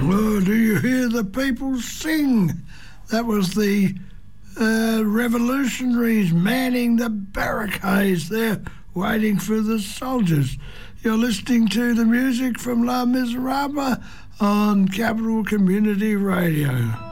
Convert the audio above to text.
Oh, do you hear the people sing? That was the revolutionaries manning the barricades there, waiting for the soldiers. You're listening to the music from Les Miserables on Capital Community Radio.